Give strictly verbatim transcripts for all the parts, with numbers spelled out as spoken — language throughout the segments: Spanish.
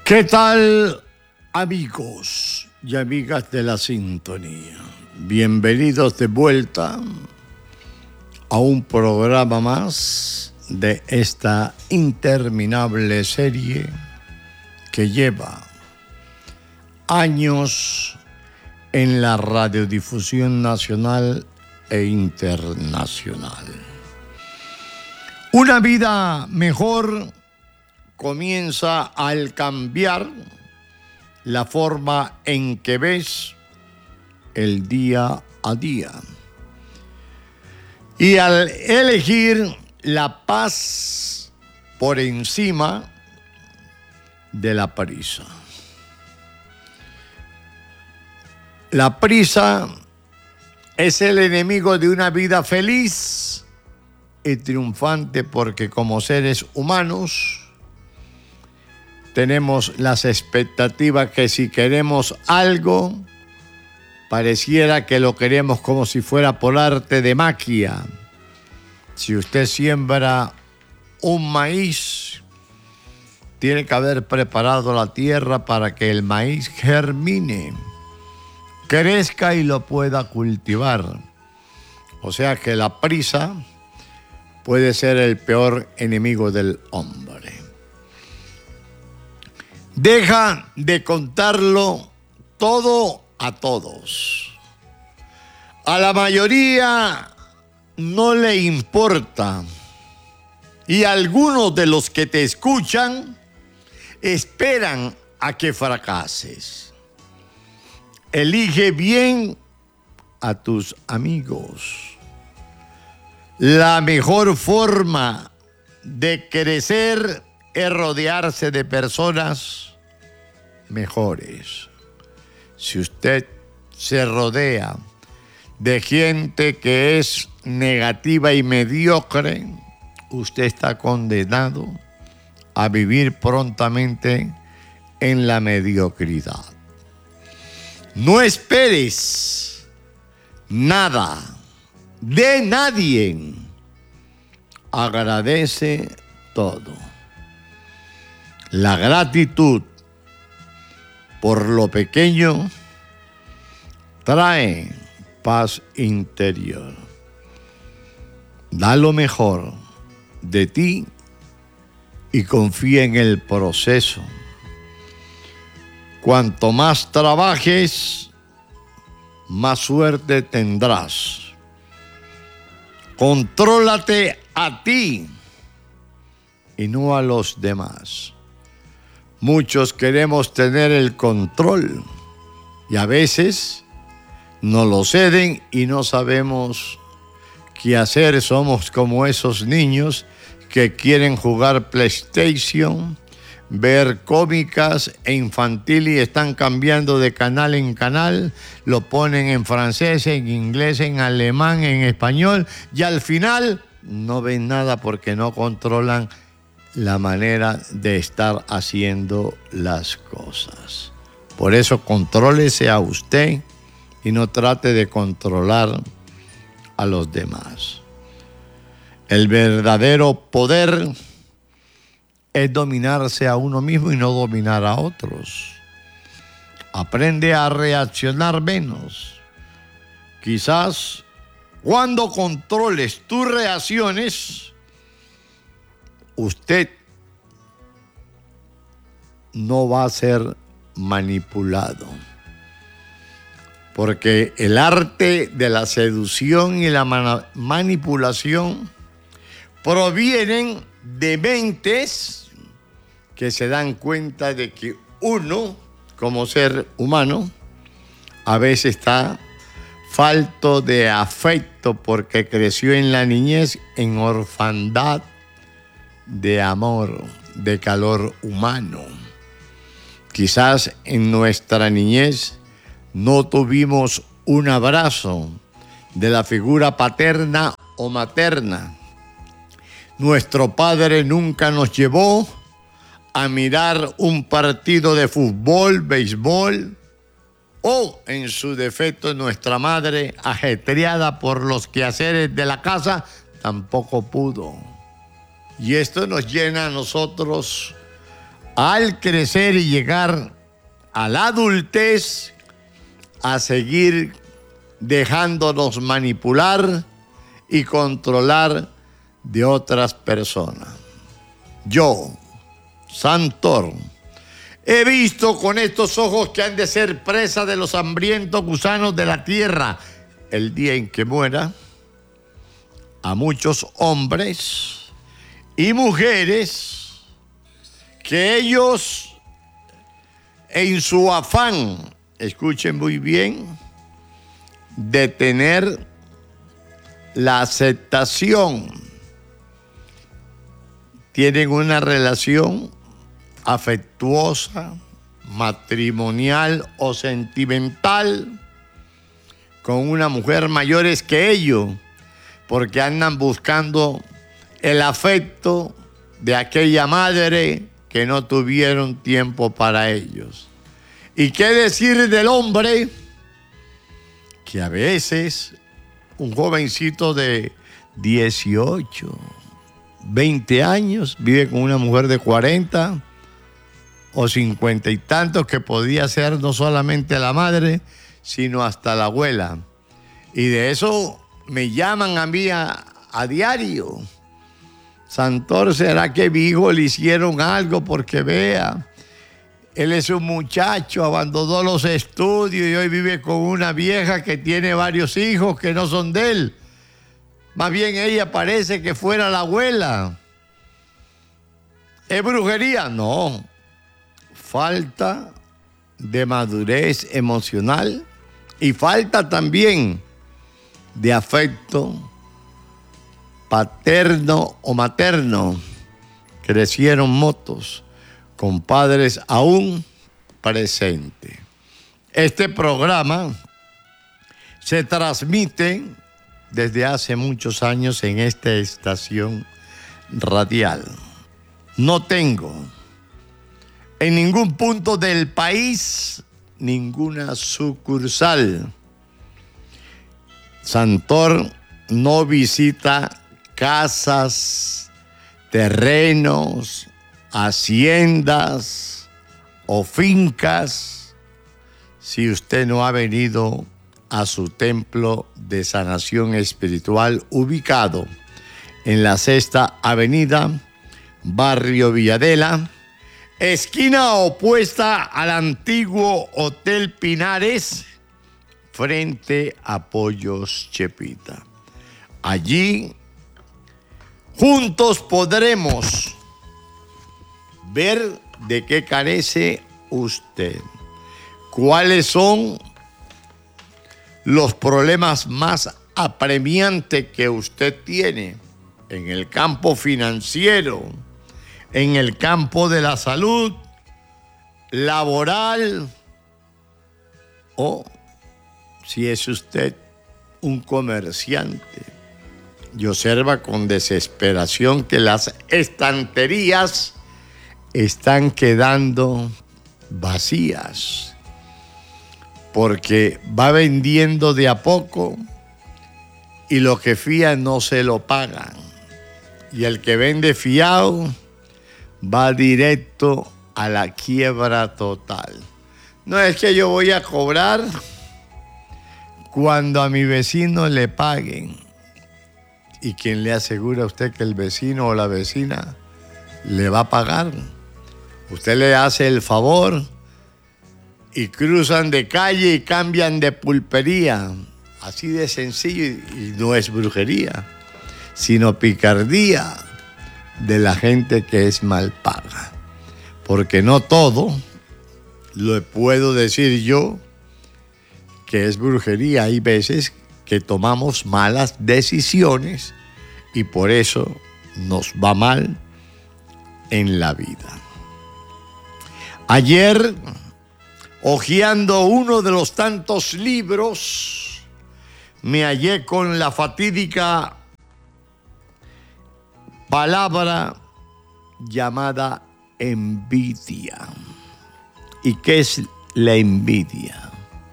¿Qué tal, amigos y amigas de la sintonía? Bienvenidos de vuelta a un programa más de esta interminable serie que lleva años en la radiodifusión nacional e internacional. Una vida mejor comienza al cambiar la forma en que ves el día a día y al elegir la paz por encima de la prisa. La prisa es el enemigo de una vida feliz y triunfante porque como seres humanos tenemos las expectativas que si queremos algo, pareciera que lo queremos como si fuera por arte de magia. Si usted siembra un maíz, tiene que haber preparado la tierra para que el maíz germine, crezca y lo pueda cultivar. O sea que la prisa puede ser el peor enemigo del hombre. Deja de contarlo todo a todos. A la mayoría no le importa. Y algunos de los que te escuchan esperan a que fracases. Elige bien a tus amigos. La mejor forma de crecer es rodearse de personas mejores. Si usted se rodea de gente que es negativa y mediocre, usted está condenado a vivir prontamente en la mediocridad. No esperes nada de nadie. Agradece todo. La gratitud por lo pequeño trae paz interior. Da lo mejor de ti y confía en el proceso. Cuanto más trabajes, más suerte tendrás. Contrólate a ti y no a los demás. Muchos queremos tener el control y a veces nos lo ceden y no sabemos qué hacer. Somos como esos niños que quieren jugar PlayStation, ver cómicas e infantil y están cambiando de canal en canal, lo ponen en francés, en inglés, en alemán, en español y al final no ven nada porque no controlan la manera de estar haciendo las cosas. Por eso contrólese a usted y no trate de controlar a los demás. El verdadero poder es dominarse a uno mismo y no dominar a otros. Aprende a reaccionar menos. Quizás cuando controles tus reacciones, usted no va a ser manipulado. Porque el arte de la seducción y la man- manipulación provienen de mentes que se dan cuenta de que uno, como ser humano, a veces está falto de afecto porque creció en la niñez en orfandad de amor, de calor humano. Quizás en nuestra niñez no tuvimos un abrazo de la figura paterna o materna. Nuestro padre nunca nos llevó a mirar un partido de fútbol, béisbol, o en su defecto nuestra madre, ajetreada por los quehaceres de la casa, tampoco pudo. Y esto nos llena a nosotros al crecer y llegar a la adultez, a seguir dejándonos manipular y controlar de otras personas. Yo, Santor, he visto con estos ojos que han de ser presa de los hambrientos gusanos de la tierra el día en que muera a muchos hombres y mujeres que ellos en su afán, escuchen muy bien, de tener la aceptación, tienen una relación afectuosa, matrimonial o sentimental con una mujer mayores que ellos, porque andan buscando el afecto de aquella madre que no tuvieron tiempo para ellos. ¿Y qué decir del hombre? Que a veces un jovencito de dieciocho, veinte años vive con una mujer de cuarenta o cincuenta y tantos que podía ser no solamente la madre, sino hasta la abuela. Y de eso me llaman a mí a, a diario. Santor, ¿será que mi hijo le hicieron algo? Porque vea, él es un muchacho, abandonó los estudios y hoy vive con una vieja que tiene varios hijos que no son de él. Más bien ella parece que fuera la abuela. ¿Es brujería? No. Falta de madurez emocional y falta también de afecto paterno o materno. Crecieron motos con padres aún presentes. Este programa se transmite desde hace muchos años en esta estación radial. No tengo en ningún punto del país ninguna sucursal. Santor no visita casas, terrenos, haciendas o fincas si usted no ha venido a su templo de sanación espiritual ubicado en la Sexta Avenida, Barrio Villadela, esquina opuesta al antiguo Hotel Pinares, frente a Pollos Chepita. Allí, juntos podremos ver de qué carece usted, cuáles son los problemas más apremiantes que usted tiene en el campo financiero, en el campo de la salud, laboral, o si es usted un comerciante y observa con desesperación que las estanterías están quedando vacías porque va vendiendo de a poco y lo que fía no se lo pagan. Y el que vende fiado va directo a la quiebra total. No es que yo voy a cobrar cuando a mi vecino le paguen. ¿Y quién le asegura a usted que el vecino o la vecina le va a pagar? Usted le hace el favor y cruzan de calle y cambian de pulpería. Así de sencillo, y no es brujería, sino picardía de la gente que es mal paga. Porque no todo lo puedo decir yo que es brujería. Hay veces que tomamos malas decisiones y por eso nos va mal en la vida. Ayer, hojeando uno de los tantos libros, me hallé con la fatídica palabra llamada envidia. ¿Y qué es la envidia?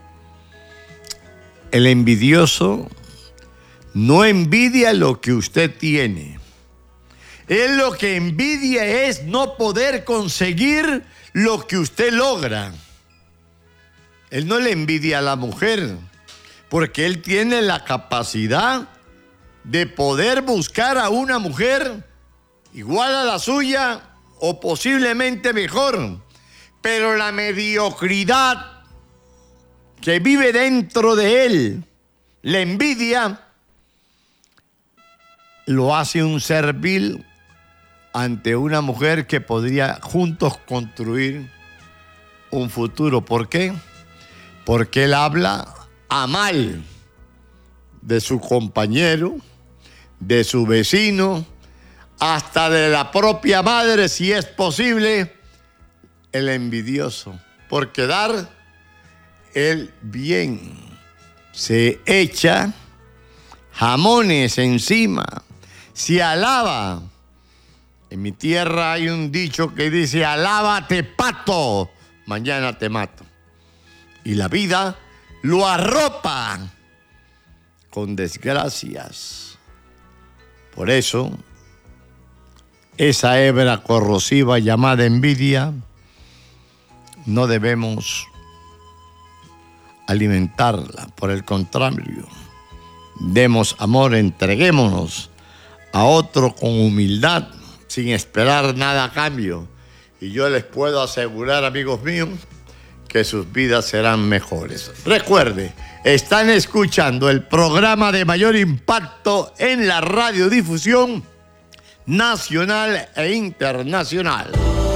El envidioso no envidia lo que usted tiene. Él lo que envidia es no poder conseguir lo que usted logra. Él no le envidia a la mujer, porque él tiene la capacidad de poder buscar a una mujer igual a la suya o posiblemente mejor. Pero la mediocridad que vive dentro de él, la envidia, lo hace un ser vil ante una mujer que podría juntos construir un futuro. ¿Por qué? Porque él habla a mal de su compañero, de su vecino, hasta de la propia madre, si es posible, el envidioso. Por quedar el bien, se echa jamones encima, se alaba. En mi tierra hay un dicho que dice: alábate, pato, mañana te mato. Y la vida lo arropa con desgracias. Por eso, esa hebra corrosiva llamada envidia, no debemos alimentarla. Por el contrario, demos amor, entreguémonos a otro con humildad, sin esperar nada a cambio. Y yo les puedo asegurar, amigos míos, que sus vidas serán mejores. Recuerde, están escuchando el programa de mayor impacto en la radiodifusión nacional e internacional.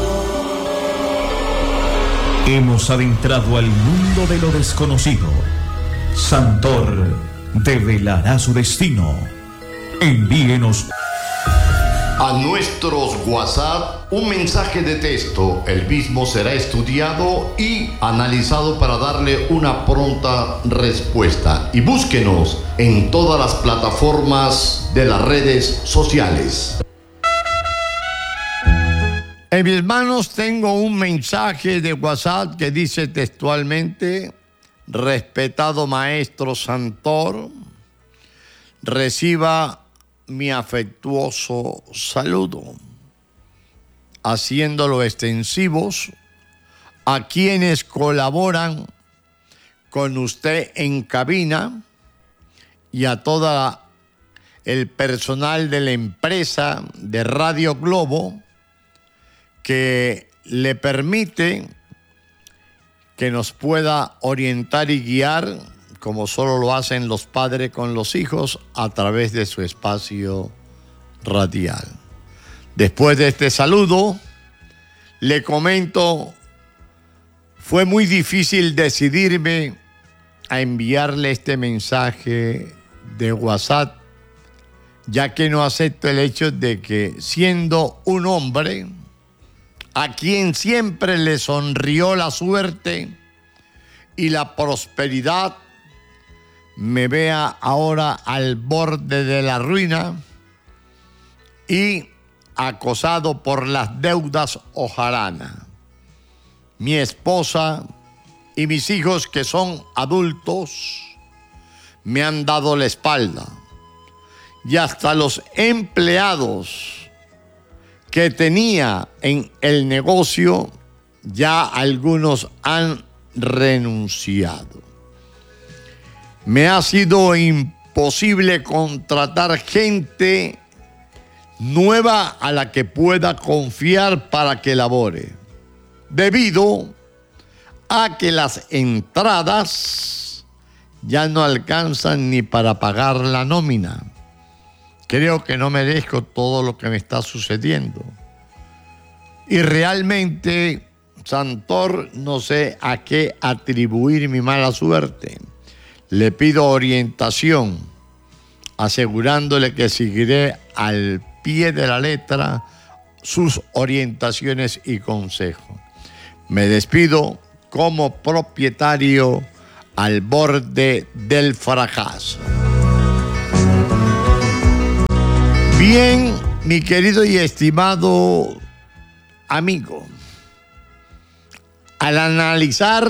Hemos adentrado al mundo de lo desconocido. Santor develará su destino. Envíenos a nuestros WhatsApp un mensaje de texto. El mismo será estudiado y analizado para darle una pronta respuesta. Y búsquenos en todas las plataformas de las redes sociales. En mis manos tengo un mensaje de WhatsApp que dice textualmente: respetado maestro Santor, reciba mi afectuoso saludo, haciéndolo extensivos a quienes colaboran con usted en cabina y a todo el personal de la empresa de Radio Globo, que le permite que nos pueda orientar y guiar, como solo lo hacen los padres con los hijos, a través de su espacio radial. Después de este saludo, le comento, fue muy difícil decidirme a enviarle este mensaje de WhatsApp, ya que no acepto el hecho de que, siendo un hombre a quien siempre le sonrió la suerte y la prosperidad, me vea ahora al borde de la ruina y acosado por las deudas hojalanas. Mi esposa y mis hijos, que son adultos, me han dado la espalda, y hasta los empleados que tenía en el negocio, ya algunos han renunciado. Me ha sido imposible contratar gente nueva a la que pueda confiar para que labore, debido a que las entradas ya no alcanzan ni para pagar la nómina. Creo que no merezco todo lo que me está sucediendo. Y realmente, Santor, no sé a qué atribuir mi mala suerte. Le pido orientación, asegurándole que seguiré al pie de la letra sus orientaciones y consejos. Me despido como propietario al borde del fracaso. Bien, mi querido y estimado amigo, al analizar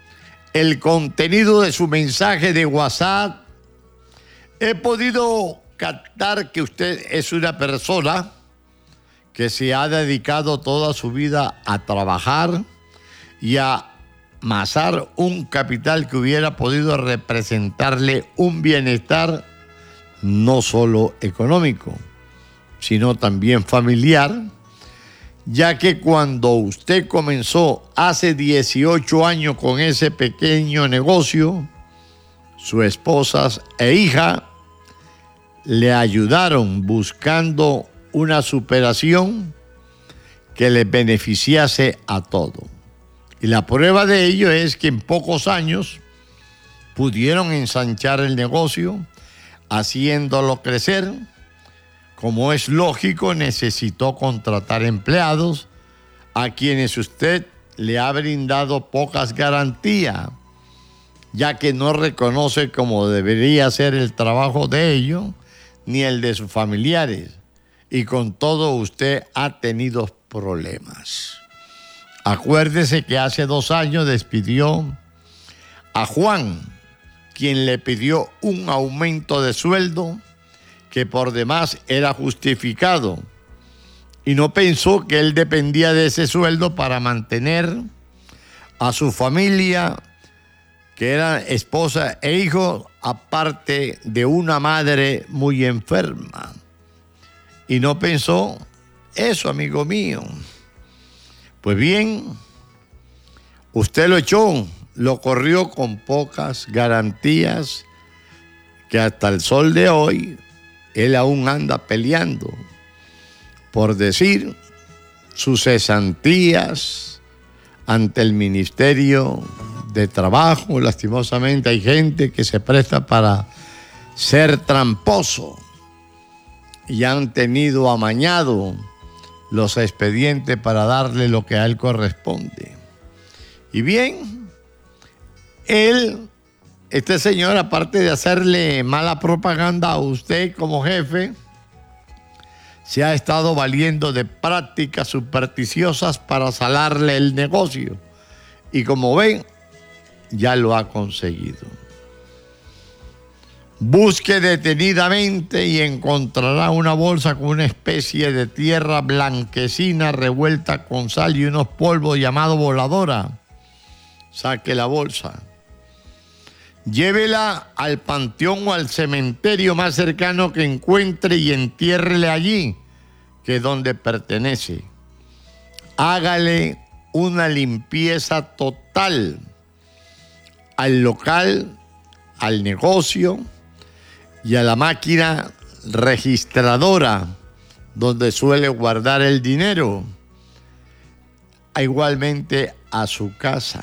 el contenido de su mensaje de WhatsApp, he podido captar que usted es una persona que se ha dedicado toda su vida a trabajar y a amasar un capital que hubiera podido representarle un bienestar no solo económico, sino también familiar, ya que cuando usted comenzó hace dieciocho años con ese pequeño negocio, sus esposas e hija le ayudaron buscando una superación que les beneficiase a todos. Y la prueba de ello es que en pocos años pudieron ensanchar el negocio, haciéndolo crecer. Como es lógico, necesitó contratar empleados a quienes usted le ha brindado pocas garantías, ya que no reconoce como debería ser el trabajo de ellos ni el de sus familiares. Y con todo usted ha tenido problemas. Acuérdese que hace dos años despidió a Juan, quien le pidió un aumento de sueldo que por demás era justificado, y no pensó que él dependía de ese sueldo para mantener a su familia, que eran esposa e hijo, aparte de una madre muy enferma. Y no pensó eso, amigo mío. Pues bien, usted lo echó, lo corrió con pocas garantías, que hasta el sol de hoy él aún anda peleando por decir sus cesantías ante el Ministerio de Trabajo. Lastimosamente hay gente que se presta para ser tramposo y han tenido amañado los expedientes para darle lo que a él corresponde. Y bien, él, este señor, aparte de hacerle mala propaganda a usted como jefe, se ha estado valiendo de prácticas supersticiosas para salarle el negocio. Y como ven, ya lo ha conseguido. Busque detenidamente y encontrará una bolsa con una especie de tierra blanquecina revuelta con sal y unos polvos llamado voladora. Saque la bolsa. Llévela al panteón o al cementerio más cercano que encuentre y entiérrele allí, que es donde pertenece. Hágale una limpieza total al local, al negocio y a la máquina registradora donde suele guardar el dinero, igualmente a su casa,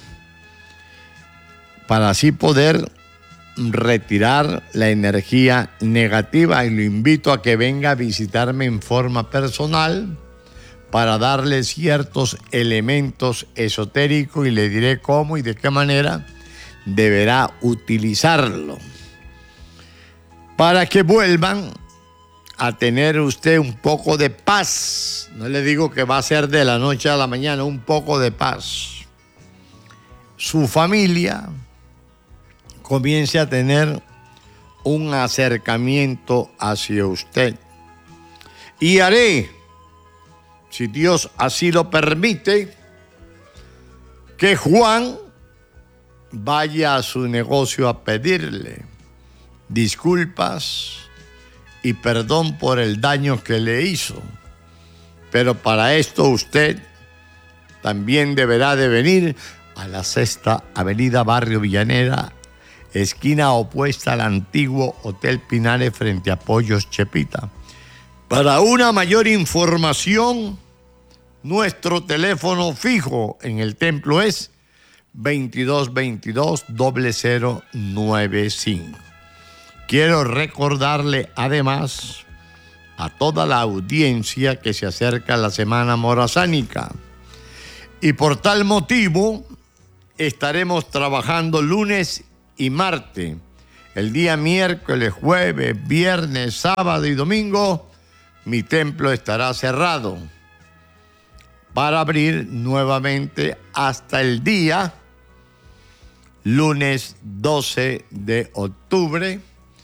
para así poder retirar la energía negativa. Y lo invito a que venga a visitarme en forma personal para darle ciertos elementos esotéricos y le diré cómo y de qué manera deberá utilizarlo para que vuelvan a tener usted un poco de paz. No le digo que va a ser de la noche a la mañana, un poco de paz. Su familia comience a tener un acercamiento hacia usted. Y haré, si Dios así lo permite, que Juan vaya a su negocio a pedirle disculpas y perdón por el daño que le hizo. Pero para esto usted también deberá de venir a la Sexta Avenida Barrio Villanera, esquina opuesta al antiguo Hotel Pinares frente a Pollos Chepita. Para una mayor información, nuestro teléfono fijo en el templo es veintidós veintidós, cero cero nueve cinco. Quiero recordarle además a toda la audiencia que se acerca la Semana Morazánica, y por tal motivo estaremos trabajando lunes y martes. El día miércoles, jueves, viernes, sábado y domingo mi templo estará cerrado para abrir nuevamente hasta el día lunes doce de octubre,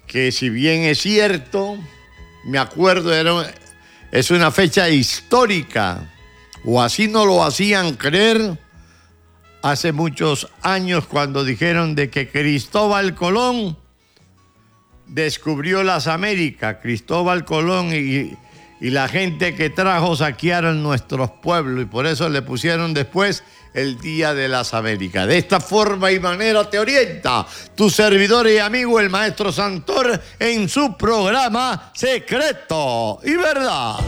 que si bien es cierto, me acuerdo, era, es una fecha histórica, o así no lo hacían creer hace muchos años cuando dijeron de que Cristóbal Colón descubrió las Américas. Cristóbal Colón y, y la gente que trajo saquearon nuestros pueblos y por eso le pusieron después el Día de las Américas. De esta forma y manera te orienta tu servidor y amigo el maestro Santor en su programa Secreto y Verdad.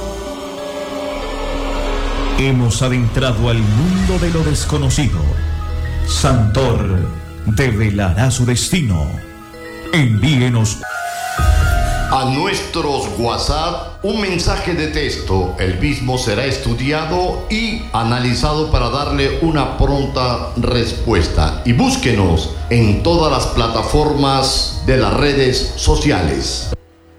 Hemos adentrado al mundo de lo desconocido. Santor develará su destino. Envíenos a nuestros WhatsApp un mensaje de texto. El mismo será estudiado y analizado para darle una pronta respuesta. Y búsquenos en todas las plataformas de las redes sociales.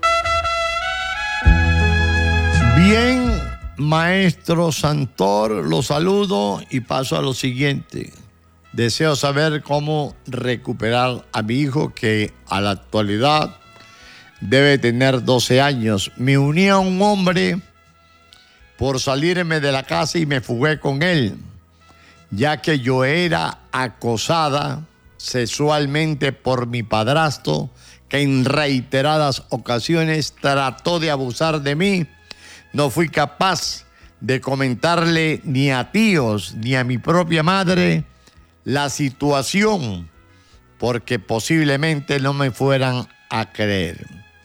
Bien, maestro Santor, lo saludo y paso a lo siguiente. Deseo saber cómo recuperar a mi hijo que a la actualidad debe tener doce años. Me uní a un hombre por salirme de la casa y me fugué con él, ya que yo era acosada sexualmente por mi padrastro, que en reiteradas ocasiones trató de abusar de mí. No fui capaz de comentarle ni a tíos ni a mi propia madre la situación, porque posiblemente no me fueran a creer.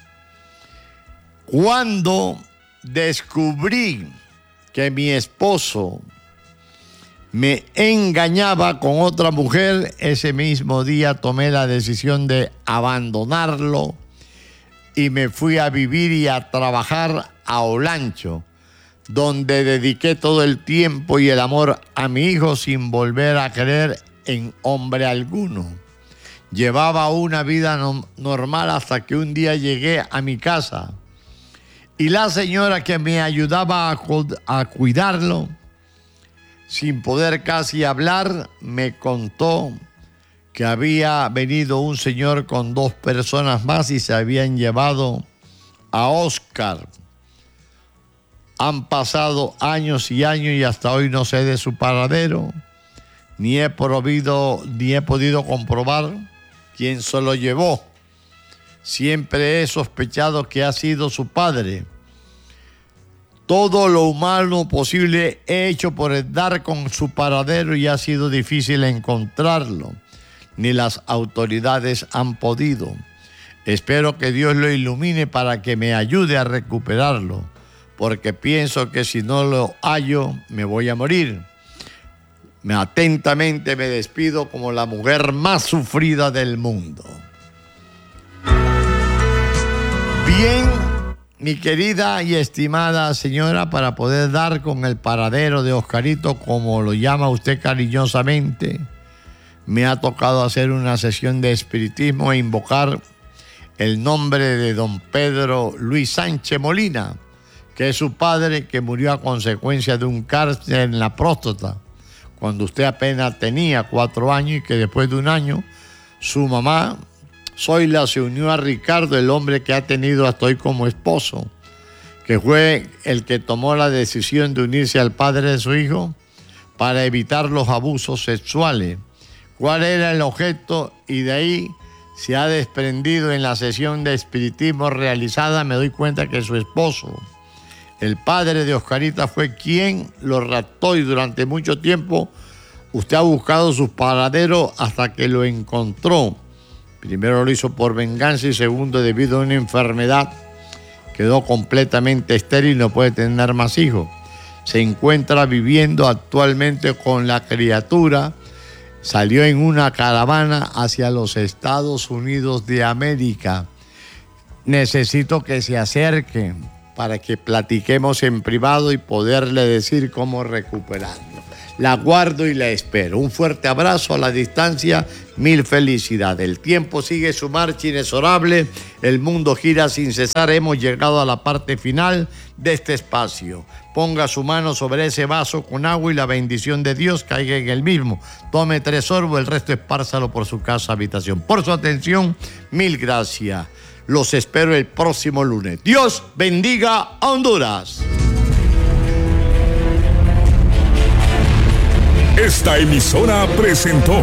Cuando descubrí que mi esposo me engañaba con otra mujer, ese mismo día tomé la decisión de abandonarlo y me fui a vivir y a trabajar a Olancho, donde dediqué todo el tiempo y el amor a mi hijo sin volver a creer en hombre alguno. Llevaba una vida no, normal hasta que un día llegué a mi casa y la señora que me ayudaba a, a cuidarlo, sin poder casi hablar, me contó que había venido un señor con dos personas más y se habían llevado a Oscar. Han pasado años y años y hasta hoy no sé de su paradero, ni he podido, ni he podido comprobar quién se lo llevó. Siempre he sospechado que ha sido su padre. Todo lo humano posible he hecho por dar con su paradero y ha sido difícil encontrarlo. Ni las autoridades han podido. Espero que Dios lo ilumine para que me ayude a recuperarlo, porque pienso que si no lo hallo, me voy a morir. Me atentamente me despido como la mujer más sufrida del mundo. Bien, mi querida y estimada señora, para poder dar con el paradero de Oscarito, como lo llama usted cariñosamente, me ha tocado hacer una sesión de espiritismo e invocar el nombre de don Pedro Luis Sánchez Molina, que es su padre, que murió a consecuencia de un cáncer en la próstata, cuando usted apenas tenía cuatro años, y que después de un año su mamá, Zoila, se unió a Ricardo, el hombre que ha tenido hasta hoy como esposo, que fue el que tomó la decisión de unirse al padre de su hijo para evitar los abusos sexuales. ¿Cuál era el objeto? Y de ahí se ha desprendido en la sesión de espiritismo realizada, me doy cuenta que su esposo, el padre de Oscarita, fue quien lo raptó y durante mucho tiempo usted ha buscado su paradero hasta que lo encontró. Primero lo hizo por venganza y segundo debido a una enfermedad. Quedó completamente estéril y no puede tener más hijos. Se encuentra viviendo actualmente con la criatura. Salió en una caravana hacia los Estados Unidos de América. Necesito que se acerque para que platiquemos en privado y poderle decir cómo recuperarlo. La guardo y la espero. Un fuerte abrazo a la distancia, mil felicidades. El tiempo sigue su marcha inexorable, el mundo gira sin cesar. Hemos llegado a la parte final de este espacio. Ponga su mano sobre ese vaso con agua y la bendición de Dios caiga en el mismo. Tome tres sorbos, el resto espárzalo por su casa, habitación. Por su atención, mil gracias. Los espero el próximo lunes. Dios bendiga a Honduras. Esta emisora presentó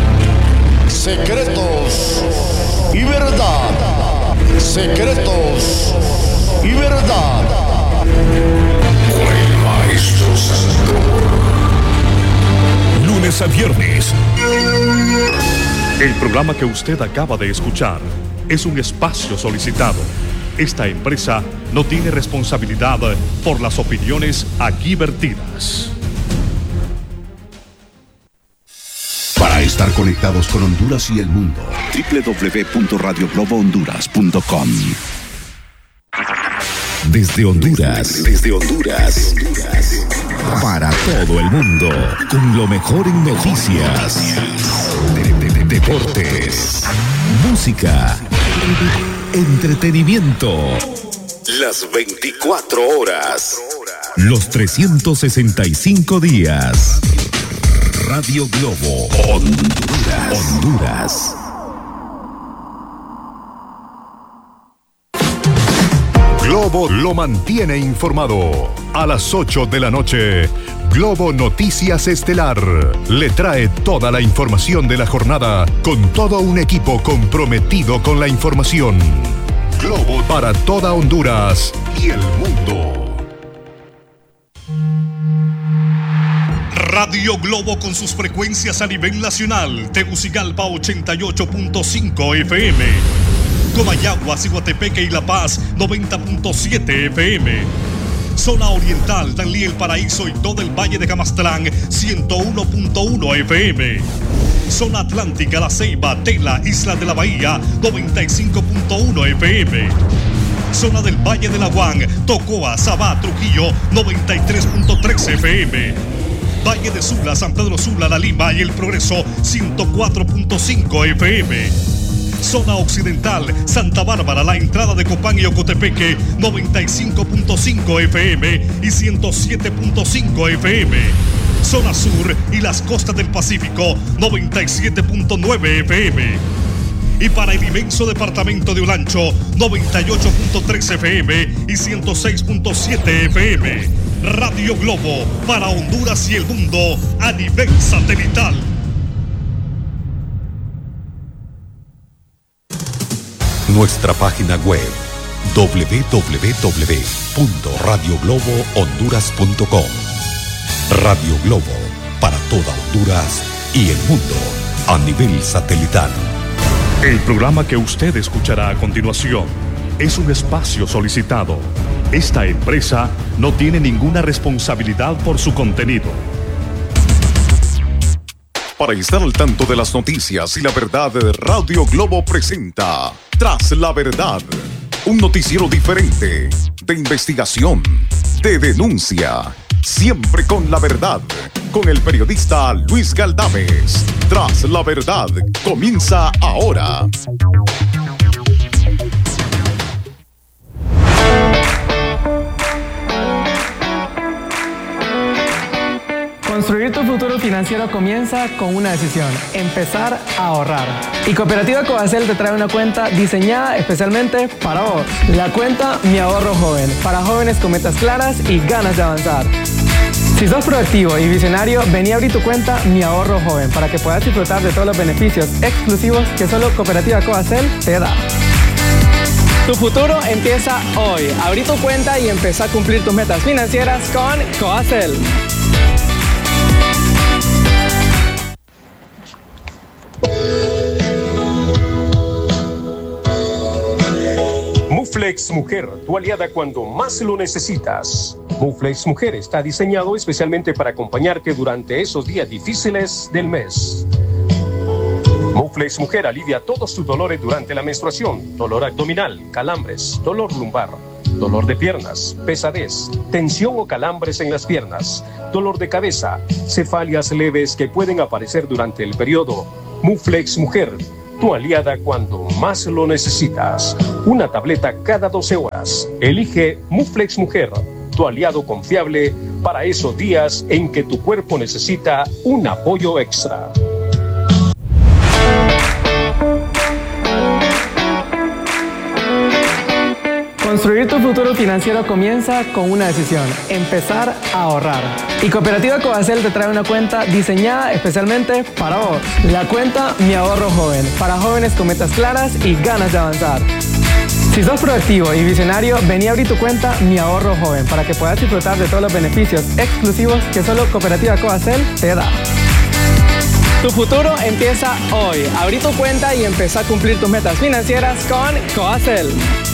Secretos y verdad. Secretos y verdad. Con el maestro Santor. Lunes a viernes. El programa que usted acaba de escuchar es un espacio solicitado. Esta empresa no tiene responsabilidad por las opiniones aquí vertidas. Para estar conectados con Honduras y el mundo, doble u doble u doble u punto radio globo honduras punto com. Desde Honduras, desde Honduras, para todo el mundo, con lo mejor en noticias, de, de, de, deportes, música, entretenimiento, las veinticuatro horas, los trescientos sesenta y cinco días. Radio Globo Honduras. Honduras. Globo lo mantiene informado. A las ocho de la noche, Globo Noticias Estelar le trae toda la información de la jornada con todo un equipo comprometido con la información. Globo para toda Honduras y el mundo. Radio Globo con sus frecuencias a nivel nacional. Tegucigalpa ochenta y ocho punto cinco F M. Comayagua, Ciguatepeque y La Paz noventa punto siete F M. Zona Oriental, Danlí, El Paraíso y todo el Valle de Camastlán ciento uno punto uno F M. Zona Atlántica, La Ceiba, Tela, Isla de la Bahía noventa y cinco punto uno F M. Zona del Valle de Laguán, Tocoa, Sabá, Trujillo noventa y tres punto tres F M. Valle de Sula, San Pedro Sula, La Lima y El Progreso ciento cuatro punto cinco F M. Zona Occidental, Santa Bárbara, la entrada de Copán y Ocotepeque noventa y cinco punto cinco F M y ciento siete punto cinco F M. Zona Sur y las costas del Pacífico noventa y siete punto nueve F M. Y para el inmenso departamento de Olancho noventa y ocho punto tres F M y ciento seis punto siete F M. Radio Globo para Honduras y el mundo a nivel satelital. Nuestra página web doble u doble u doble u punto radio globo honduras punto com. Radio Globo para toda Honduras y el mundo a nivel satelital. El programa que usted escuchará a continuación es un espacio solicitado. Esta empresa no tiene ninguna responsabilidad por su contenido. Para estar al tanto de las noticias y la verdad, Radio Globo presenta Tras la Verdad, un noticiero diferente, de investigación, de denuncia, siempre con la verdad, con el periodista Luis Galdames. Tras la Verdad, comienza ahora. Construir tu futuro financiero comienza con una decisión: empezar a ahorrar. Y Cooperativa Coacel te trae una cuenta diseñada especialmente para vos. La cuenta Mi Ahorro Joven, para jóvenes con metas claras y ganas de avanzar. Si sos proactivo y visionario, vení a abrir tu cuenta Mi Ahorro Joven para que puedas disfrutar de todos los beneficios exclusivos que solo Cooperativa Coacel te da. Tu futuro empieza hoy. Abrí tu cuenta y empezá a cumplir tus metas financieras con Coacel. Muflex Mujer, tu aliada cuando más lo necesitas. Muflex Mujer está diseñado especialmente para acompañarte durante esos días difíciles del mes. Muflex Mujer alivia todos tus dolores durante la menstruación, dolor abdominal, calambres, dolor lumbar, dolor de piernas, pesadez, tensión o calambres en las piernas, dolor de cabeza, cefalias leves que pueden aparecer durante el periodo. Muflex Mujer, tu aliada cuando más lo necesitas. Una tableta cada doce horas. Elige Muflex Mujer, tu aliado confiable para esos días en que tu cuerpo necesita un apoyo extra. Construir tu futuro financiero comienza con una decisión: empezar a ahorrar. Y Cooperativa Coacel te trae una cuenta diseñada especialmente para vos. La cuenta Mi Ahorro Joven, para jóvenes con metas claras y ganas de avanzar. Si sos proactivo y visionario, vení a abrir tu cuenta Mi Ahorro Joven para que puedas disfrutar de todos los beneficios exclusivos que solo Cooperativa Coacel te da. Tu futuro empieza hoy. Abrí tu cuenta y empezá a cumplir tus metas financieras con Coacel.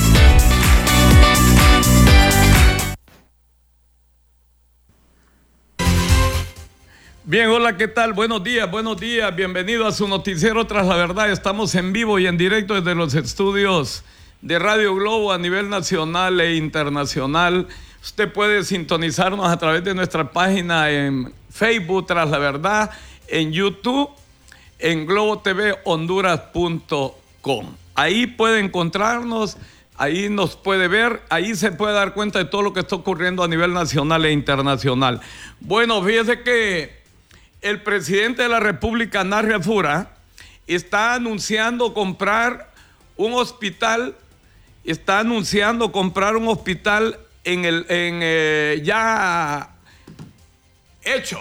Bien, hola, ¿qué tal? Buenos días, buenos días. Bienvenido a su noticiero Tras la Verdad. Estamos en vivo y en directo desde los estudios de Radio Globo a nivel nacional e internacional. Usted puede sintonizarnos a través de nuestra página en Facebook Tras la Verdad, en YouTube, en globo t v honduras punto com. Ahí puede encontrarnos, ahí nos puede ver, ahí se puede dar cuenta de todo lo que está ocurriendo a nivel nacional e internacional. Bueno, fíjese que el presidente de la República, Narria Fura, está anunciando comprar un hospital, está anunciando comprar un hospital en el en, eh, ya hecho,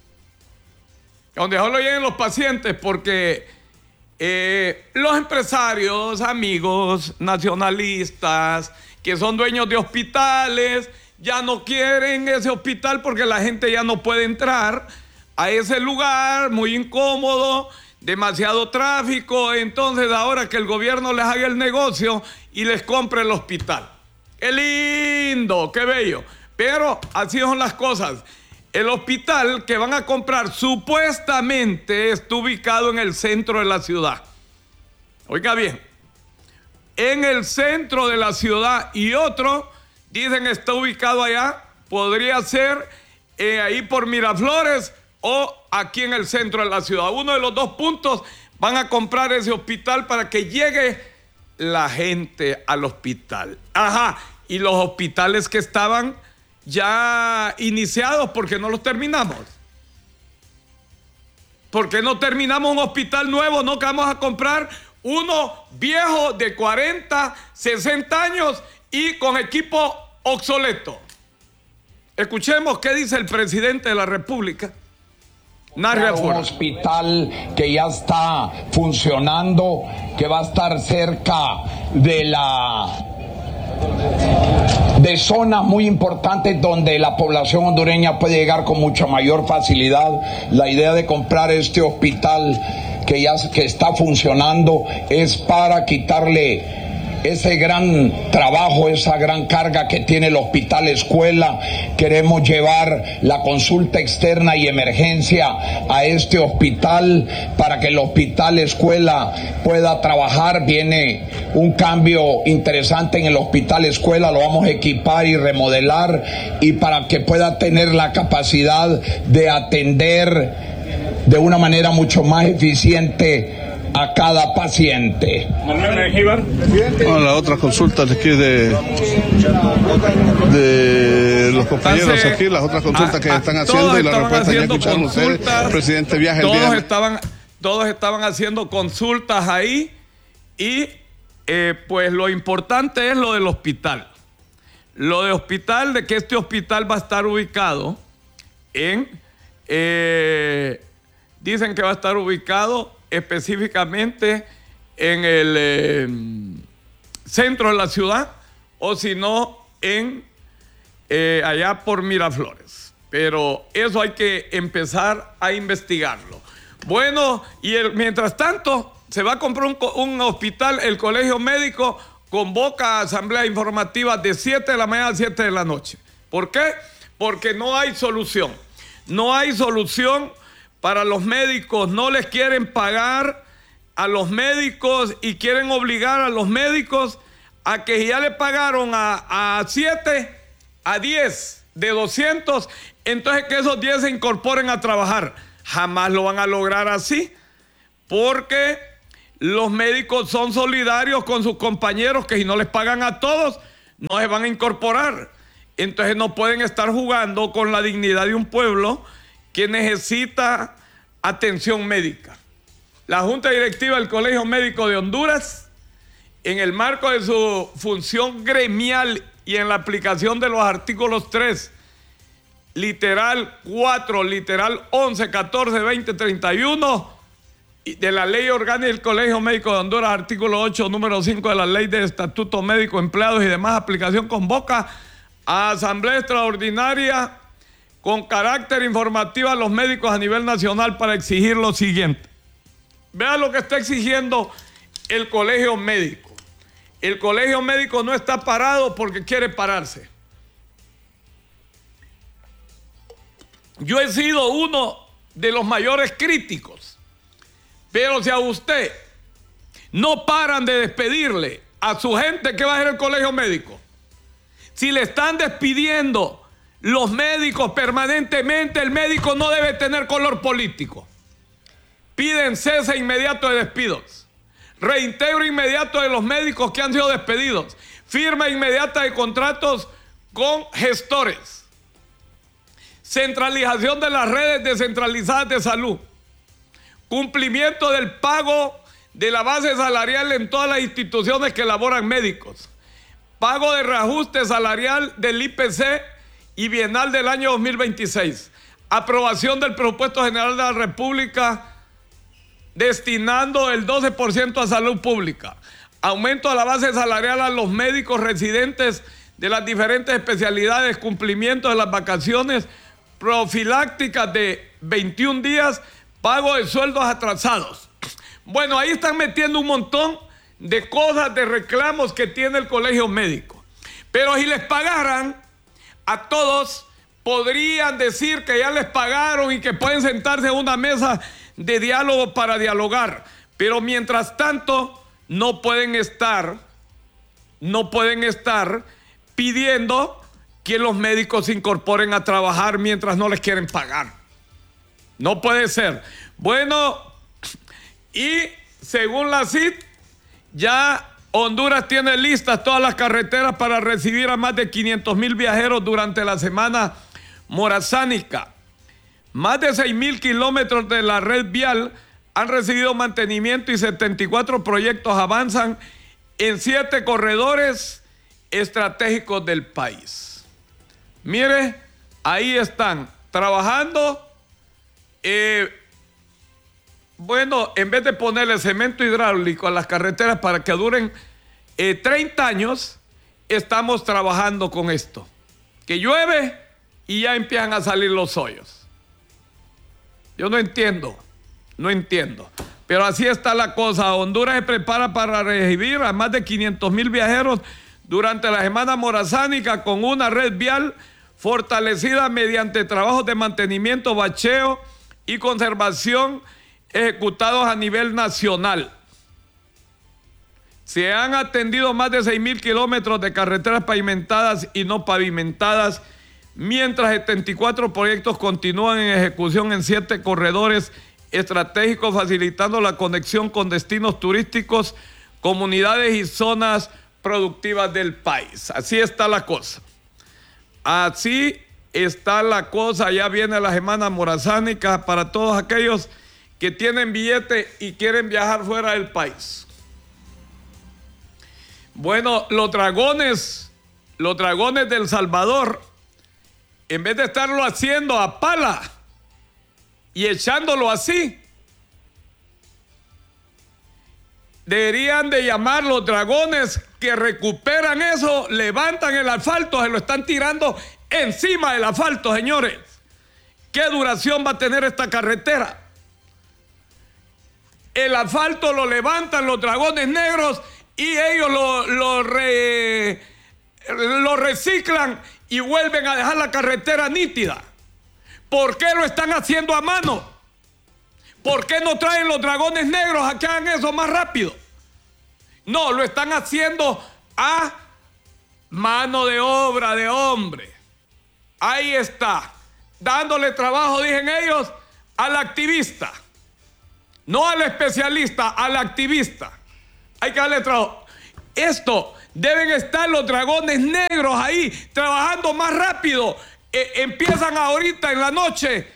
donde solo lleguen los pacientes, porque eh, los empresarios, amigos nacionalistas, que son dueños de hospitales, ya no quieren ese hospital porque la gente ya no puede entrar a ese lugar, muy incómodo, demasiado tráfico. Entonces ahora que el gobierno les haga el negocio y les compre el hospital. ¡Qué lindo! ¡Qué bello! Pero así son las cosas. El hospital que van a comprar supuestamente está ubicado en el centro de la ciudad. Oiga bien, en el centro de la ciudad, y otro, dicen, está ubicado allá, podría ser eh, ahí por Miraflores o aquí en el centro de la ciudad. Uno de los dos puntos van a comprar ese hospital para que llegue la gente al hospital. Ajá, y los hospitales que estaban ya iniciados, ¿por qué no los terminamos? ¿Por qué no terminamos un hospital nuevo? No, que vamos a comprar uno viejo de cuarenta, sesenta años y con equipo obsoleto. Escuchemos qué dice el presidente de la República. Un hospital que ya está funcionando, que va a estar cerca de la de zonas muy importantes donde la población hondureña puede llegar con mucha mayor facilidad. La idea de comprar este hospital que ya que está funcionando es para quitarle ese gran trabajo, esa gran carga que tiene el hospital escuela. Queremos llevar la consulta externa y emergencia a este hospital para que el hospital escuela pueda trabajar. Viene un cambio interesante en el hospital escuela, lo vamos a equipar y remodelar, y para que pueda tener la capacidad de atender de una manera mucho más eficiente a cada paciente. Bueno, las otras consultas aquí de, de los compañeros aquí, las otras consultas a, que a, están haciendo y la respuesta ya escucharon ustedes. El presidente viaja el todos día. Estaban, todos estaban haciendo consultas ahí y eh, pues lo importante es lo del hospital. Lo del hospital, de que este hospital va a estar ubicado en, eh, dicen que va a estar ubicado específicamente en el eh, centro de la ciudad, o si no en eh, allá por Miraflores, pero eso hay que empezar a investigarlo. Bueno, y el, mientras tanto se va a comprar un, un hospital. El Colegio Médico convoca a asamblea informativa de siete de la mañana a siete de la noche. ¿Por qué? Porque no hay solución, no hay solución para los médicos. No les quieren pagar a los médicos y quieren obligar a los médicos a que ya le pagaron a, a siete, a diez de doscientos, entonces que esos diez se incorporen a trabajar. Jamás lo van a lograr así, porque los médicos son solidarios con sus compañeros que si no les pagan a todos, no se van a incorporar. Entonces no pueden estar jugando con la dignidad de un pueblo que necesita atención médica. La Junta Directiva del Colegio Médico de Honduras, en el marco de su función gremial y en la aplicación de los artículos tres, literal cuatro, literal once, catorce, veinte, treinta y uno de la Ley Orgánica del Colegio Médico de Honduras, artículo ocho, número cinco de la Ley de Estatuto Médico, Empleados y demás aplicación, convoca a Asamblea Extraordinaria con carácter informativo a los médicos a nivel nacional para exigir lo siguiente. Vean lo que está exigiendo el Colegio Médico. El Colegio Médico no está parado porque quiere pararse. Yo he sido uno de los mayores críticos, pero si a usted no paran de despedirle a su gente, ¿qué va a hacer el Colegio Médico? Si le están despidiendo los médicos permanentemente, el médico no debe tener color político. Piden cese inmediato de despidos, reintegro inmediato de los médicos que han sido despedidos, firma inmediata de contratos con gestores, centralización de las redes descentralizadas de salud, cumplimiento del pago de la base salarial en todas las instituciones que elaboran médicos, pago de reajuste salarial del I P C y bienal del año dos mil veintiséis, aprobación del presupuesto general de la República destinando el doce por ciento a salud pública, aumento a la base salarial a los médicos residentes de las diferentes especialidades, cumplimiento de las vacaciones profilácticas de veintiún días, pago de sueldos atrasados. Bueno, ahí están metiendo un montón de cosas, de reclamos que tiene el Colegio Médico. Pero si les pagaran a todos, podrían decir que ya les pagaron y que pueden sentarse en una mesa de diálogo para dialogar. Pero mientras tanto, no pueden estar, no pueden estar pidiendo que los médicos se incorporen a trabajar mientras no les quieren pagar. No puede ser. Bueno, y según la C I T, ya Honduras tiene listas todas las carreteras para recibir a más de quinientos mil viajeros durante la semana morazánica. Más de seis mil kilómetros de la red vial han recibido mantenimiento y setenta y cuatro proyectos avanzan en siete corredores estratégicos del país. Mire, ahí están trabajando. Eh, bueno, en vez de ponerle cemento hidráulico a las carreteras para que duren eh, treinta años, estamos trabajando con esto. Que llueve y ya empiezan a salir los hoyos. Yo no entiendo, no entiendo. Pero así está la cosa. Honduras se prepara para recibir a más de quinientos mil viajeros durante la semana morazánica con una red vial fortalecida mediante trabajos de mantenimiento, bacheo y conservación ejecutados a nivel nacional. Se han atendido más de seis mil kilómetros de carreteras pavimentadas y no pavimentadas, mientras setenta y cuatro proyectos continúan en ejecución en siete corredores estratégicos, facilitando la conexión con destinos turísticos, comunidades y zonas productivas del país. Así está la cosa. Así está la cosa. Ya viene la semana morazánica para todos aquellos que tienen billete y quieren viajar fuera del país. Bueno, los dragones, los dragones del Salvador, en vez de estarlo haciendo a pala y echándolo así, deberían de llamar los dragones que recuperan eso, levantan el asfalto, se lo están tirando encima del asfalto, señores. ¿Qué duración va a tener esta carretera? El asfalto lo levantan los dragones negros y ellos lo, lo, re, lo reciclan y vuelven a dejar la carretera nítida. ¿Por qué lo están haciendo a mano? ¿Por qué no traen los dragones negros a que hagan eso más rápido? No, lo están haciendo a mano de obra de hombre. Ahí está, dándole trabajo, dicen ellos, al activista. No al especialista, al activista. Hay que darle trabajo. Esto, deben estar los dragones negros ahí, trabajando más rápido. Eh, empiezan ahorita en la noche,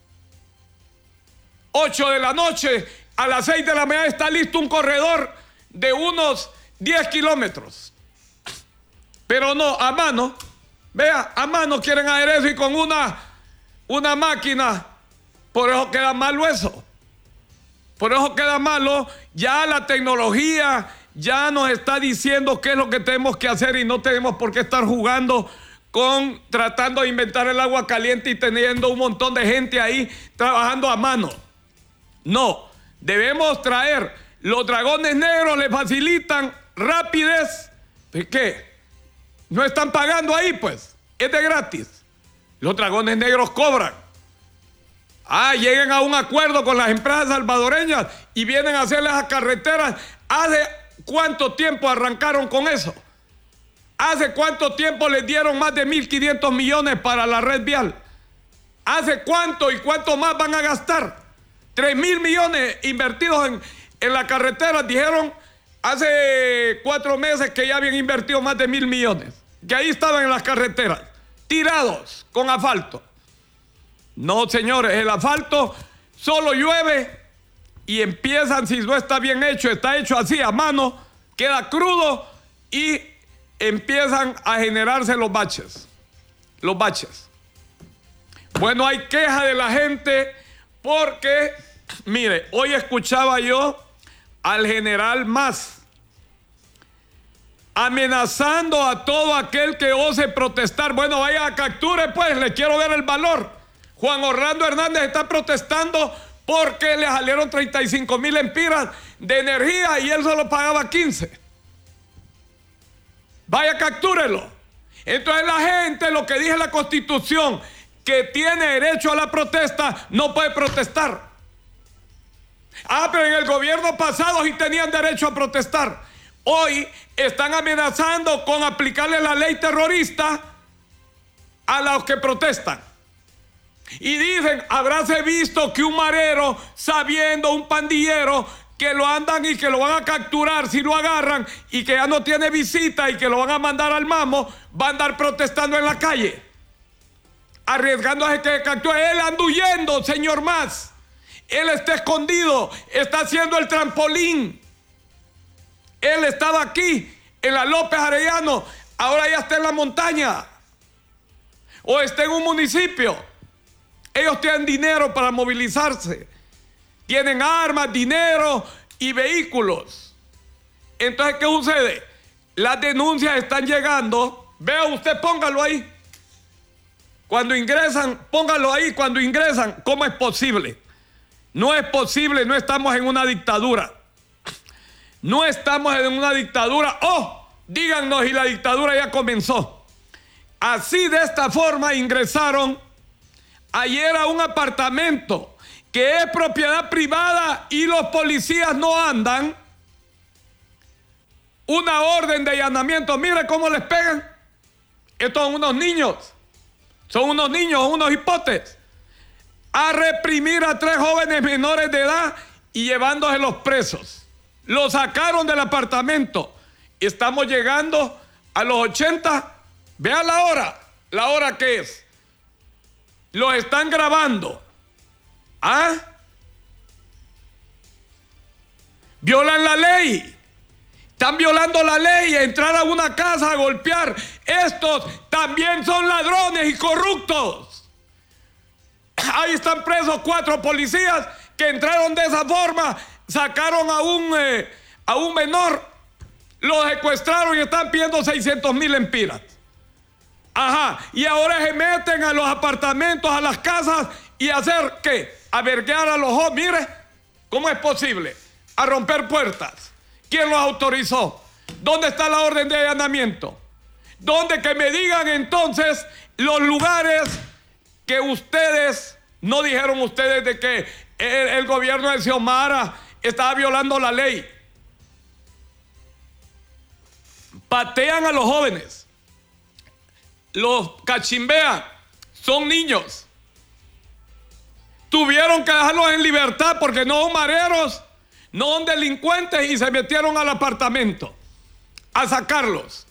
ocho de la noche, a las seis de la mañana está listo un corredor de unos diez kilómetros. Pero no, a mano, vea, a mano quieren hacer eso y con una, una máquina, por eso queda malo eso. Por eso queda malo, ya la tecnología ya nos está diciendo qué es lo que tenemos que hacer y no tenemos por qué estar jugando con, tratando de inventar el agua caliente y teniendo un montón de gente ahí trabajando a mano. No, debemos traer, los dragones negros les facilitan rapidez. ¿De qué? No están pagando ahí, pues, es de gratis. Los dragones negros cobran. Ah, lleguen a un acuerdo con las empresas salvadoreñas y vienen a hacer las carreteras. ¿Hace cuánto tiempo arrancaron con eso? ¿Hace cuánto tiempo les dieron más de mil quinientos millones para la red vial? ¿Hace cuánto y cuánto más van a gastar? tres mil millones invertidos en, en la carretera. Dijeron hace cuatro meses que ya habían invertido más de mil millones. Que ahí estaban en las carreteras, tirados con asfalto. No, señores, el asfalto solo llueve y empiezan, si no está bien hecho, está hecho así a mano, queda crudo y empiezan a generarse los baches. Los baches. Bueno, hay queja de la gente porque, mire, hoy escuchaba yo al general Mas amenazando a todo aquel que ose protestar. Bueno, vaya a capture, pues, le quiero ver el valor. Juan Orlando Hernández está protestando porque le salieron treinta y cinco mil empiras de energía y él solo pagaba quince. Vaya, captúrelo. Entonces la gente, lo que dice la Constitución, que tiene derecho a la protesta, no puede protestar. Ah, pero en el gobierno pasado sí tenían derecho a protestar. Hoy están amenazando con aplicarle la ley terrorista a los que protestan. Y dicen, habráse visto que un marero, sabiendo un pandillero, que lo andan y que lo van a capturar si lo agarran y que ya no tiene visita y que lo van a mandar al mamo, va a andar protestando en la calle, arriesgándose que capture. Él anda huyendo, señor Mas. Él está escondido, está haciendo el trampolín. Él estaba aquí, en la López Arellano, ahora ya está en la montaña. O está en un municipio. Ellos tienen dinero para movilizarse. Tienen armas, dinero y vehículos. Entonces, ¿qué sucede? Las denuncias están llegando. Vea usted, póngalo ahí. Cuando ingresan, póngalo ahí. Cuando ingresan, ¿cómo es posible? No es posible, no estamos en una dictadura. No estamos en una dictadura. ¡Oh! Díganos, y la dictadura ya comenzó. Así, de esta forma, ingresaron ayer a un apartamento que es propiedad privada y los policías no andan. Una orden de allanamiento. Mire cómo les pegan. Estos son unos niños. Son unos niños, unos hipotes. A reprimir a tres jóvenes menores de edad y llevándose los presos. Los sacaron del apartamento. Estamos llegando a los ochenta. Vean la hora. La hora que es. Los están grabando. ¿Ah? Violan la ley. Están violando la ley. Entrar a una casa a golpear. Estos también son ladrones y corruptos. Ahí están presos cuatro policías que entraron de esa forma. Sacaron a un, eh, a un menor. Lo secuestraron y están pidiendo seiscientos mil empiras. Ajá, y ahora se meten a los apartamentos, a las casas y hacer ¿qué? Albergar a los jóvenes. Mire, ¿cómo es posible? A romper puertas. ¿Quién los autorizó? ¿Dónde está la orden de allanamiento? ¿Dónde? Que me digan entonces los lugares que ustedes, no dijeron ustedes de que el, el gobierno de Xiomara estaba violando la ley. patean a los jóvenes, los cachimbean, son niños. Tuvieron que dejarlos en libertad porque no son mareros, no son delincuentes, y se metieron al apartamento a sacarlos.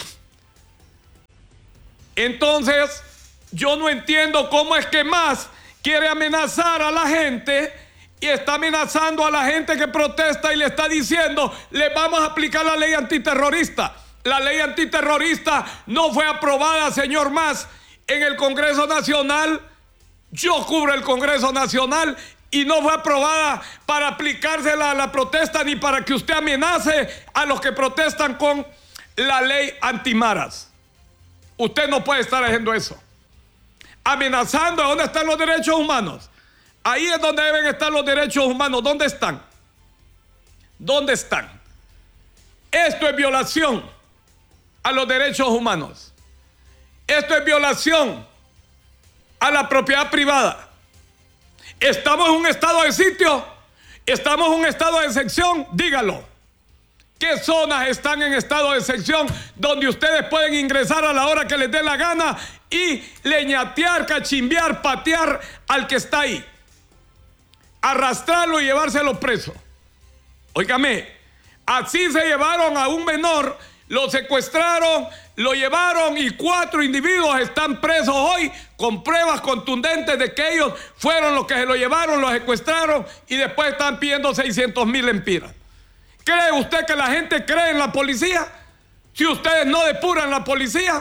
Entonces, yo no entiendo cómo es que más quiere amenazar a la gente y está amenazando a la gente que protesta y le está diciendo, le vamos a aplicar la ley antiterrorista. La ley antiterrorista no fue aprobada, señor Mas, en el Congreso Nacional. Yo cubro el Congreso Nacional y no fue aprobada para aplicársela a la protesta ni para que usted amenace a los que protestan con la ley antimaras. Usted no puede estar haciendo eso. Amenazando. ¿Dónde están los derechos humanos? Ahí es donde deben estar los derechos humanos. ¿Dónde están? ¿Dónde están? Esto es violación a los derechos humanos. Esto es violación a la propiedad privada. ¿Estamos en un estado de sitio? ¿Estamos en un estado de excepción? Dígalo. ¿Qué zonas están en estado de excepción donde ustedes pueden ingresar a la hora que les dé la gana y leñatear, cachimbear, patear al que está ahí? Arrastrarlo y llevárselo preso. Óigame, así se llevaron a un menor, lo secuestraron, lo llevaron y cuatro individuos están presos hoy con pruebas contundentes de que ellos fueron los que se lo llevaron, lo secuestraron y después están pidiendo seiscientos mil empiras. ¿Cree usted que la gente cree en la policía? Si ustedes no depuran la policía,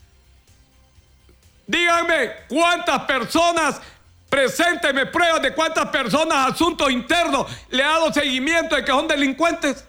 díganme cuántas personas, presénteme pruebas de cuántas personas, asuntos internos, le ha dado seguimiento de que son delincuentes.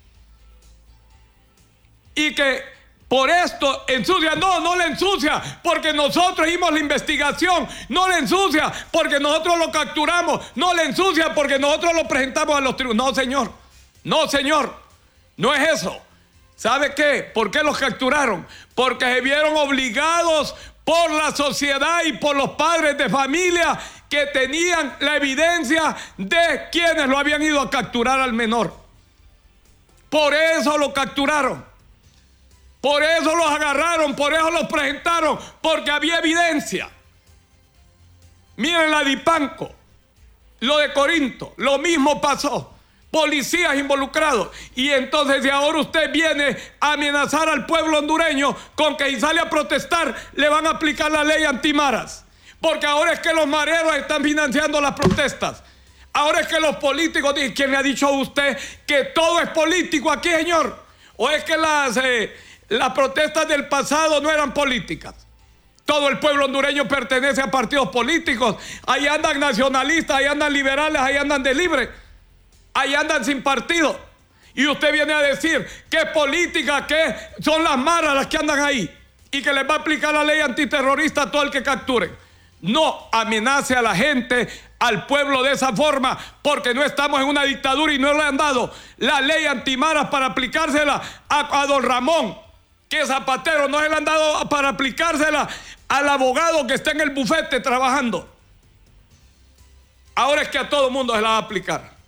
Y que por esto ensucia. No, no le ensucia, porque nosotros hicimos la investigación. No le ensucia, porque nosotros lo capturamos. No le ensucia, porque nosotros lo presentamos a los tribunales. No, señor. No, señor. No es eso. ¿Sabe qué? ¿Por qué los capturaron? Porque se vieron obligados por la sociedad y por los padres de familia que tenían la evidencia de quienes lo habían ido a capturar al menor. Por eso lo capturaron. Por eso los agarraron, por eso los presentaron, porque había evidencia. Miren la de Ipanco, lo de Corinto, lo mismo pasó. Policías involucrados. Y entonces, si ahora usted viene a amenazar al pueblo hondureño con que si sale a protestar le van a aplicar la ley antimaras, porque ahora es que los mareros están financiando las protestas. Ahora es que los políticos, ¿quién le ha dicho a usted que todo es político aquí, señor? ¿O es que las, eh, las protestas del pasado no eran políticas? Todo el pueblo hondureño pertenece a partidos políticos. Ahí andan nacionalistas, ahí andan liberales, ahí andan de libre. Ahí andan sin partido. Y usted viene a decir que es política, que son las maras las que andan ahí y que les va a aplicar la ley antiterrorista a todo el que capturen. No amenace a la gente, al pueblo de esa forma, porque no estamos en una dictadura y no le han dado la ley antimaras para aplicársela a, a don Ramón, que es zapatero. No se le han dado para aplicársela al abogado que está en el bufete trabajando. Ahora es que a todo mundo se la va a aplicar.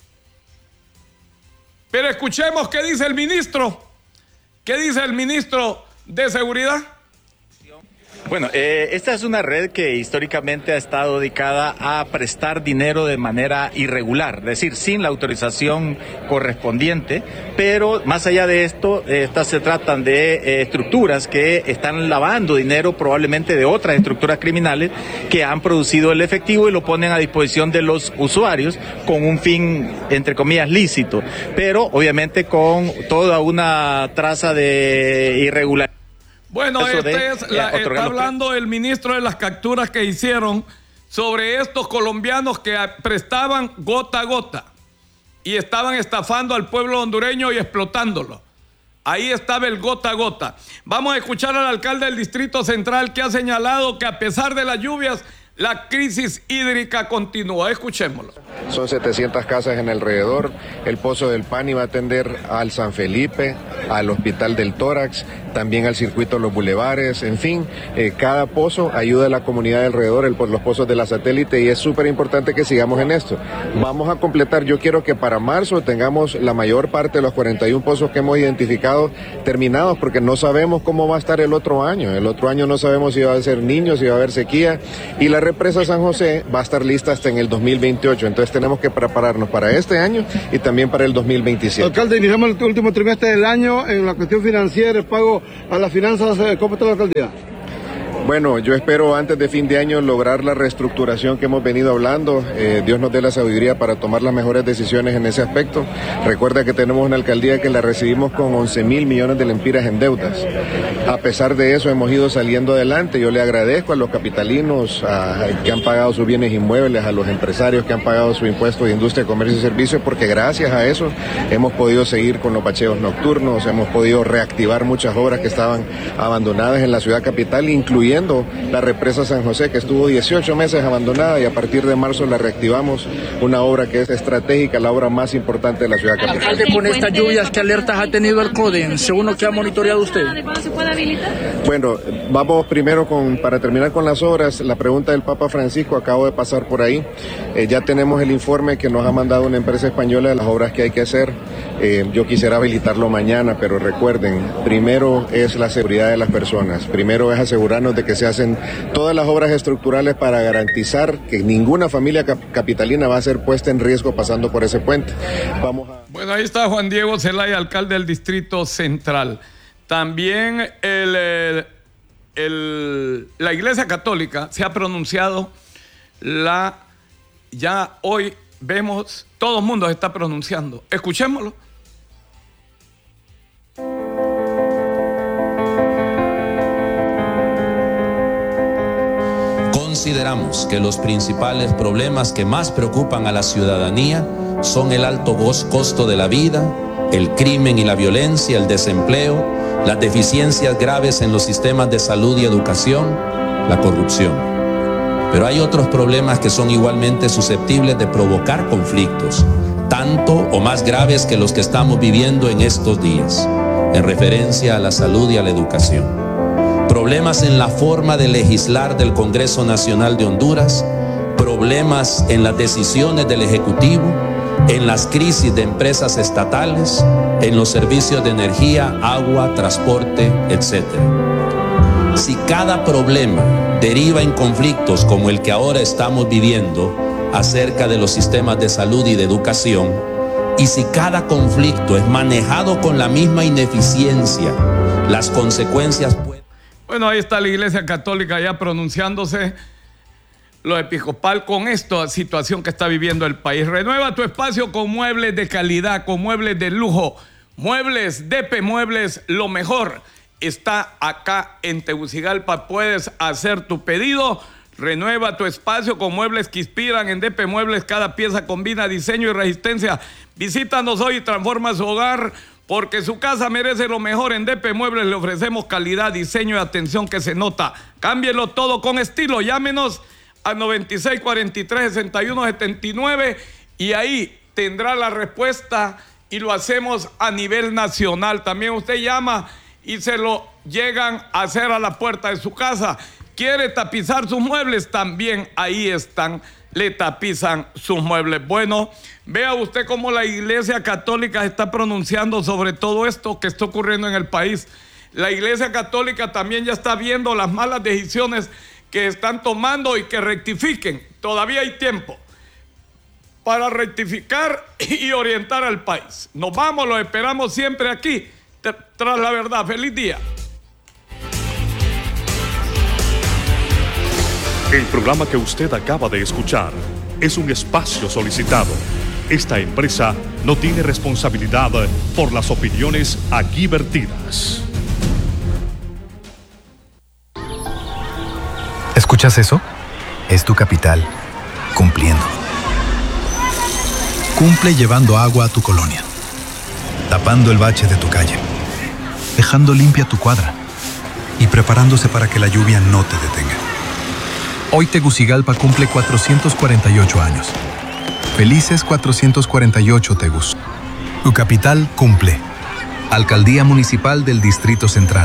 Pero escuchemos qué dice el ministro. ¿Qué dice el ministro de Seguridad? Bueno, eh, esta es una red que históricamente ha estado dedicada a prestar dinero de manera irregular, es decir, sin la autorización correspondiente, pero más allá de esto, estas se tratan de eh, estructuras que están lavando dinero probablemente de otras estructuras criminales que han producido el efectivo y lo ponen a disposición de los usuarios con un fin, entre comillas, lícito, pero obviamente con toda una traza de irregularidad. Bueno, este es la, está hablando el ministro de las capturas que hicieron sobre estos colombianos que prestaban gota a gota y estaban estafando al pueblo hondureño y explotándolo. Ahí estaba el gota a gota. Vamos a escuchar al alcalde del Distrito Central, que ha señalado que a pesar de las lluvias, la crisis hídrica continúa. Escuchémoslo. son setecientas casas en alrededor. El Pozo del Pani va a atender al San Felipe, al Hospital del Tórax, también al circuito de los bulevares, en fin, eh, cada pozo ayuda a la comunidad de alrededor, el, los pozos de la satélite, y es súper importante que sigamos en esto. Vamos a completar, yo quiero que para marzo tengamos la mayor parte de los cuarenta y uno pozos que hemos identificado terminados, porque no sabemos cómo va a estar el otro año. El otro año no sabemos si va a ser niño, si va a haber sequía, y la represa San José va a estar lista hasta en el dos mil veintiocho, entonces tenemos que prepararnos para este año y también para el dos mil veintisiete. Alcalde, iniciamos el último trimestre del año en la cuestión financiera, el pago a las finanzas. ¿Cómo está la alcaldía? Bueno, yo espero antes de fin de año lograr la reestructuración que hemos venido hablando. Eh, Dios nos dé la sabiduría para tomar las mejores decisiones en ese aspecto. Recuerda que tenemos una alcaldía que la recibimos con once mil millones de lempiras en deudas. A pesar de eso hemos ido saliendo adelante. Yo le agradezco a los capitalinos a, que han pagado sus bienes inmuebles, a los empresarios que han pagado su impuesto de industria, comercio y servicios, porque gracias a eso hemos podido seguir con los bacheos nocturnos, hemos podido reactivar muchas obras que estaban abandonadas en la ciudad capital, incluyendo la represa San José, que estuvo dieciocho meses abandonada, y a partir de marzo la reactivamos, una obra que es estratégica, la obra más importante de la ciudad capital. Alcalde, con estas lluvias, ¿qué alertas ha tenido el CODEN, según lo que ha monitoreado usted? ¿Se puede habilitar? Bueno, vamos primero con, para terminar con las obras, la pregunta del Papa Francisco, acabo de pasar por ahí, eh, ya tenemos el informe que nos ha mandado una empresa española de las obras que hay que hacer. Eh, yo quisiera habilitarlo mañana, pero recuerden, primero es la seguridad de las personas, primero es asegurarnos de que se hacen todas las obras estructurales para garantizar que ninguna familia cap capitalina va a ser puesta en riesgo pasando por ese puente. Vamos a... Bueno, ahí está Juan Diego Zelaya, alcalde del Distrito Central. También el, el, el, la Iglesia Católica se ha pronunciado, la, ya hoy vemos, todo el mundo se está pronunciando. Escuchémoslo. Consideramos que los principales problemas que más preocupan a la ciudadanía son el alto costo de la vida, el crimen y la violencia, el desempleo, las deficiencias graves en los sistemas de salud y educación, la corrupción. Pero hay otros problemas que son igualmente susceptibles de provocar conflictos, tanto o más graves que los que estamos viviendo en estos días, en referencia a la salud y a la educación. Problemas en la forma de legislar del Congreso Nacional de Honduras, problemas en las decisiones del Ejecutivo, en las crisis de empresas estatales, en los servicios de energía, agua, transporte, etcétera. Si cada problema deriva en conflictos como el que ahora estamos viviendo acerca de los sistemas de salud y de educación, y si cada conflicto es manejado con la misma ineficiencia, las consecuencias pueden... Bueno, ahí está la Iglesia Católica ya pronunciándose, lo episcopal, con esta situación que está viviendo el país. Renueva tu espacio con muebles de calidad, con muebles de lujo. Muebles, D P Muebles, lo mejor está acá en Tegucigalpa. Puedes hacer tu pedido. Renueva tu espacio con muebles que inspiran. En D P Muebles cada pieza combina diseño y resistencia. Visítanos hoy y transforma su hogar, porque su casa merece lo mejor. En D P Muebles le ofrecemos calidad, diseño y atención que se nota. Cámbielo todo con estilo. Llámenos a noventa y seis, cuarenta y tres, sesenta y uno, setenta y nueve y ahí tendrá la respuesta, y lo hacemos a nivel nacional. También usted llama y se lo llegan a hacer a la puerta de su casa. ¿Quiere tapizar sus muebles? También ahí están, le tapizan sus muebles. Bueno, vea usted cómo la Iglesia Católica está pronunciando sobre todo esto que está ocurriendo en el país. La Iglesia Católica también ya está viendo las malas decisiones que están tomando y que rectifiquen. Todavía hay tiempo para rectificar y orientar al país. Nos vamos, lo esperamos siempre aquí, tras la verdad. Feliz día. El programa que usted acaba de escuchar es un espacio solicitado. Esta empresa no tiene responsabilidad por las opiniones aquí vertidas. ¿Escuchas eso? Es tu capital, cumpliendo. Cumple llevando agua a tu colonia, tapando el bache de tu calle, dejando limpia tu cuadra y preparándose para que la lluvia no te detenga. Hoy Tegucigalpa cumple cuatrocientos cuarenta y ocho años Felices cuatrocientos cuarenta y ocho Tegus. Tu capital cumple. Alcaldía Municipal del Distrito Central.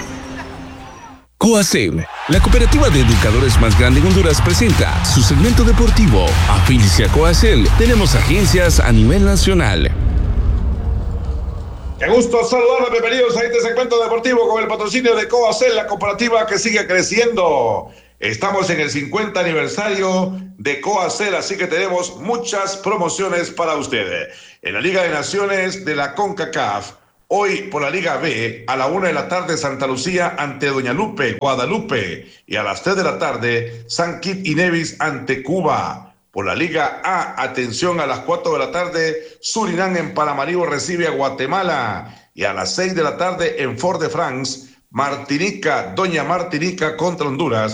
Coacel, la cooperativa de educadores más grande en Honduras, presenta su segmento deportivo. Afílice a Coacel. Tenemos agencias a nivel nacional. Qué gusto saludarlos, bienvenidos a este segmento deportivo con el patrocinio de Coacel, la cooperativa que sigue creciendo. Estamos en el cincuenta aniversario de Coacel, así que tenemos muchas promociones para ustedes. En la Liga de Naciones de la CONCACAF, hoy por la Liga B, a la una de la tarde Santa Lucía ante Doña Lupe, Guadalupe, y a las tres de la tarde San Kitts y Nevis ante Cuba. Por la Liga A, atención, a las cuatro de la tarde, Surinam en Paramaribo recibe a Guatemala. Y a las seis de la tarde en Fort-de-France, Martinica, Doña Martinica contra Honduras.